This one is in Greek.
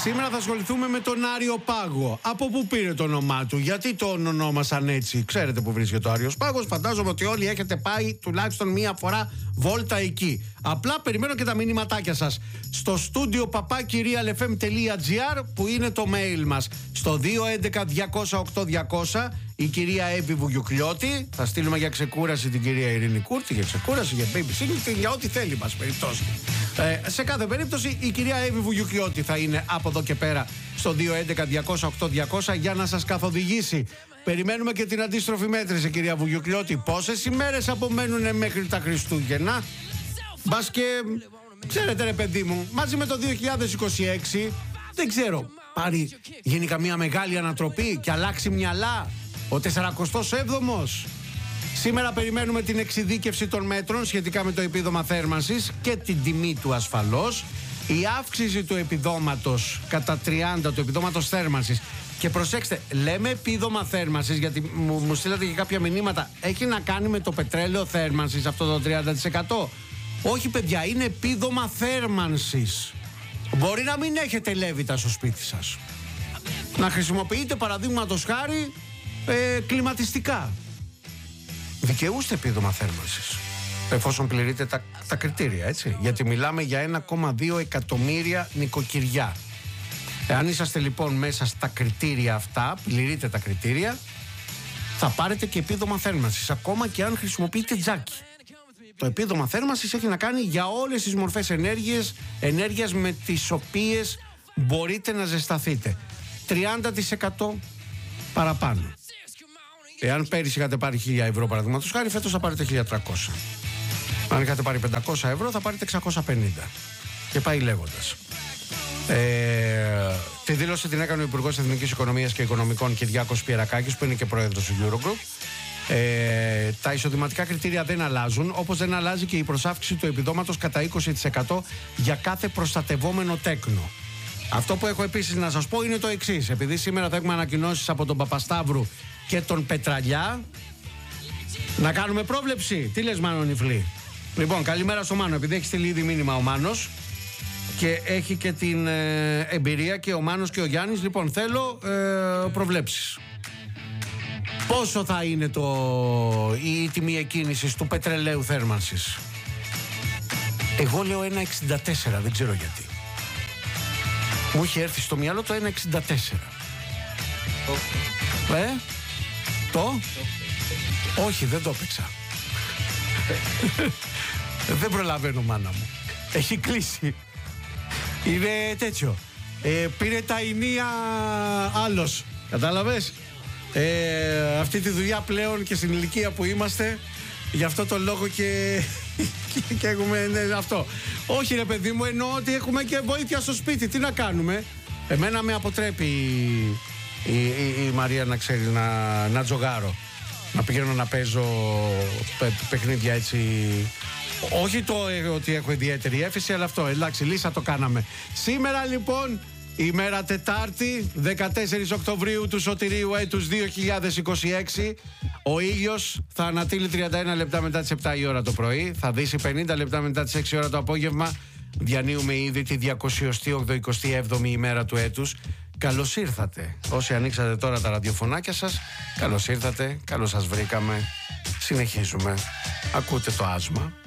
Σήμερα θα ασχοληθούμε με τον Άριο Πάγο. Από πού πήρε το όνομά του, γιατί τον ονόμασαν έτσι? Ξέρετε που βρίσκεται ο Άριος Πάγος? Φαντάζομαι ότι όλοι έχετε πάει τουλάχιστον μία φορά βόλτα εκεί. Απλά περιμένω και τα μηνύματάκια σας στο στούντιο papakirialfm.gr που είναι το mail μας. Στο 211-200-8200 η κυρία Εύη Βουγιουκλιώτη. Θα στείλουμε για ξεκούραση την κυρία Ειρήνη Κούρτη, για ξεκούραση, για babysitting, για ό,τι θέλει μας περιπτώσει. Σε κάθε περίπτωση η κυρία Εύη Βουγιουκλιώτη θα είναι από εδώ και πέρα στο 211-200-8200 για να σας καθοδηγήσει. Περιμένουμε και την αντίστροφη μέτρηση, κυρία Βουγιουκλιώτη. Πόσες ημέρες απομένουν μέχρι τα Χριστούγεννα? Μπας και ξέρετε, ρε παιδί μου, μαζί με το 2026 δεν ξέρω, πάρει γίνει καμία μεγάλη ανατροπή και αλλάξει μυαλά ο 47ος. Σήμερα περιμένουμε την εξειδίκευση των μέτρων σχετικά με το επίδομα θέρμανσης και την τιμή του ασφαλώς. Η αύξηση του επιδόματος κατά 30, του επιδόματος θέρμανσης. Και προσέξτε, λέμε επίδομα θέρμανσης γιατί μου στείλατε και κάποια μηνύματα. Έχει να κάνει με το πετρέλαιο θέρμανσης αυτό το 30%. Όχι, παιδιά, είναι επίδομα θέρμανσης. Μπορεί να μην έχετε λέβητα στο σπίτι σας. Να χρησιμοποιείτε παραδείγματος χάρη κλιματιστικά. Δικαιούστε επίδομα θέρμανσης, εφόσον πληρείτε τα κριτήρια, έτσι. Γιατί μιλάμε για 1,2 εκατομμύρια νοικοκυριά. Εάν είσαστε λοιπόν μέσα στα κριτήρια αυτά, πληρείτε τα κριτήρια, θα πάρετε και επίδομα θέρμανσης, ακόμα και αν χρησιμοποιείτε τζάκι. Το επίδομα θέρμανσης έχει να κάνει για όλες τις μορφές ενέργειας με τις οποίες μπορείτε να ζεσταθείτε. 30% παραπάνω. Εάν πέρυσι είχατε πάρει 1.000 ευρώ παραδείγματος χάρη, φέτος θα πάρετε 1.300. Αν είχατε πάρει 500 ευρώ, θα πάρετε 650. Και πάει λέγοντας. Τη δήλωση την έκανε ο Υπουργός Εθνικής Οικονομίας και Οικονομικών Κυριάκος Πιερακάκης, που είναι και πρόεδρος του Eurogroup. Τα εισοδηματικά κριτήρια δεν αλλάζουν, όπως δεν αλλάζει και η προσάυξηση του επιδόματος κατά 20% για κάθε προστατευόμενο τέκνο. Αυτό που έχω επίσης να σας πω είναι το εξής. Επειδή σήμερα θα έχουμε ανακοινώσεις από τον Παπασταύρου και τον Πετραλιά, να κάνουμε πρόβλεψη. Τι λες, Μάνο Νιφλή? Λοιπόν, καλημέρα στο Μάνο, επειδή έχει στείλει ήδη μήνυμα ο Μάνος και έχει και την εμπειρία και ο Μάνος και ο Γιάννης. Λοιπόν, θέλω προβλέψεις. Πόσο θα είναι η τιμή εκκίνησης του πετρελαίου θέρμανσης? Εγώ λέω 1,64, δεν ξέρω γιατί. Μου είχε έρθει στο μυαλό το 1,64. Όχι, δεν το έπαιξα. Δεν προλαβαίνω, μάνα μου. Έχει κλείσει. Είναι τέτοιο. Πήρε τα ενία άλλος. Κατάλαβες? Αυτή τη δουλειά πλέον και στην ηλικία που είμαστε, γι' αυτό το λόγο και έχουμε αυτό. Όχι, ρε παιδί μου, εννοώ ότι έχουμε και βοήθεια στο σπίτι. Τι να κάνουμε? Εμένα με αποτρέπει η Μαρία, να ξέρει, να τζογάρω, να πηγαίνω να παίζω παιχνίδια έτσι. Όχι ότι έχω ιδιαίτερη έφεση, αλλά αυτό, εντάξει, λύσα το κάναμε. Σήμερα λοιπόν, ημέρα Τετάρτη, 14 Οκτωβρίου του Σωτηρίου έτους 2026, ο ήλιος θα ανατείλει 31 λεπτά μετά τις 7 η ώρα το πρωί, θα δύσει 50 λεπτά μετά τις 6 ώρα το απόγευμα. Διανύουμε ήδη τη 227η ημέρα του έτους. Καλώς ήρθατε. Όσοι ανοίξατε τώρα τα ραδιοφωνάκια σας, καλώς ήρθατε, καλώς σας βρήκαμε. Συνεχίζουμε. Ακούτε το άσμα.